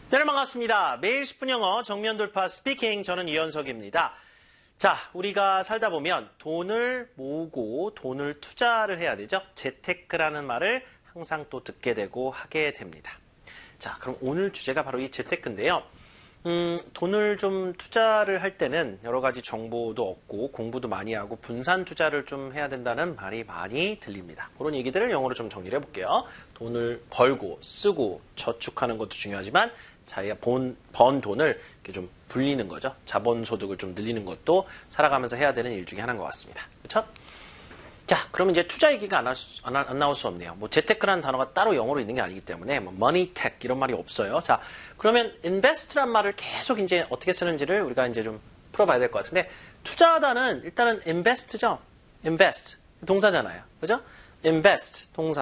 네, 반갑습니다. 매일 10분 영어 정면 돌파 스피킹. 저는 이현석입니다. 자, 우리가 살다 보면 돈을 모으고 돈을 투자를 해야 되죠. 재테크라는 말을 항상 또 듣게 되고 하게 됩니다. 자, 그럼 오늘 주제가 바로 이 재테크인데요. 돈을 좀 투자를 할 때는 여러 가지 정보도 얻고 공부도 많이 하고 분산 투자를 좀 해야 된다는 말이 많이 들립니다. 그런 얘기들을 영어로 좀 정리를 해볼게요. 돈을 벌고 쓰고 저축하는 것도 중요하지만 자기가 번 돈을 이렇게 좀 불리는 거죠. 자본소득을 좀 늘리는 것도 살아가면서 해야 되는 일 중에 하나인 것 같습니다. 그렇죠? 자, 그러면 이제 투자 얘기가 안 나올 수 없네요. 뭐 재테크라는 단어가 따로 영어로 있는 게 아니기 때문에 뭐 money tech 이런 말이 없어요. 자, 그러면 invest란 말을 계속 이제 어떻게 쓰는지를 우리가 이제 좀 풀어봐야 될 것 같은데, 투자하다는 일단은 invest죠. invest 동사잖아요. 그죠? invest 동사.